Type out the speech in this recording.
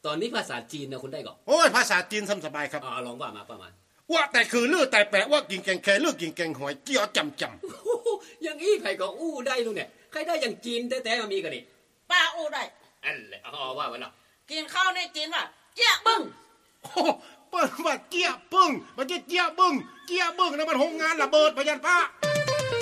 ตอนนี้ภาษาจีนนะคุณได้ก่อนโอ้ยภาษาจีนสบายครับลองว่ามาประมาณว่าแต่คือลือแต่แปะว่ากินแกงแค่ลือกินแกงหอยเจียวจำอย่างอี้ใครก็อู้ได้ลูกเนี่ยใครได้อย่างจีนแท้ๆมามีกันนี่ป้าอู้ได้อันแหละว่าไปแล้วกินข้าวในจีนว่าเจี๊ยบึ้งเปิ้นว่าเจี๊ยบึ้งมันจะเจี๊ยบึ้งแล้วมันโรงงานระเบิดพยัญชนะ